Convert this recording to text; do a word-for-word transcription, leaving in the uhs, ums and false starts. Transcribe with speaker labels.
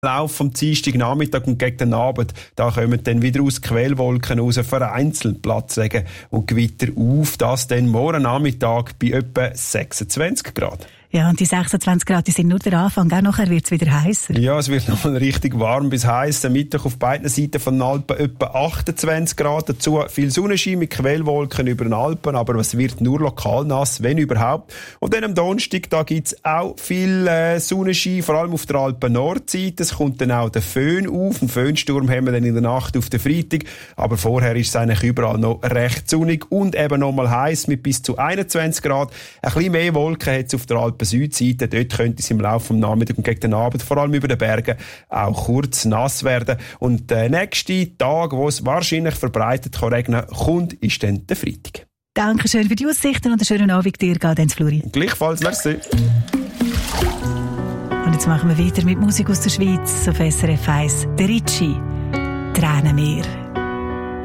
Speaker 1: Lauf vom Dienstagnachmittag und gegen den Abend, da kommen dann wieder aus Quellwolken raus, vereinzelt Platzregen und Gewitter auf. Das dann morgen Nachmittag bei etwa sechsundzwanzig Grad.
Speaker 2: Ja, und die sechsundzwanzig Grad, die sind nur der Anfang. Auch nachher wird es wieder heißer.
Speaker 1: Ja, es wird noch richtig warm bis heiß. Am Mittag auf beiden Seiten von den Alpen etwa achtundzwanzig Grad. Dazu viel Sonnenschein mit Quellwolken über den Alpen, aber es wird nur lokal nass, wenn überhaupt. Und dann am Donnerstag, da gibt's auch viel äh, Sonnenschein, vor allem auf der Alpen-Nordseite. Es kommt dann auch der Föhn auf. Einen Föhnsturm haben wir dann in der Nacht auf den Freitag. Aber vorher ist es eigentlich überall noch recht sonnig und eben noch mal heiß mit bis zu einundzwanzig Grad. Ein bisschen mehr Wolken hat es auf der Alpen Südseite. Dort könnte es im Laufe des Nachmittags und gegen den Abend, vor allem über den Bergen, auch kurz nass werden. Und der nächste Tag, wo es wahrscheinlich verbreitet kann regnen kommt, ist dann der Freitag.
Speaker 2: Dankeschön für die Aussichten und einen schönen Abend dir, Gadenz Fluri.
Speaker 1: Gleichfalls, merci.
Speaker 2: Und jetzt machen wir weiter mit Musik aus der Schweiz auf S R F eins. Der Ricci, Tränenmeer.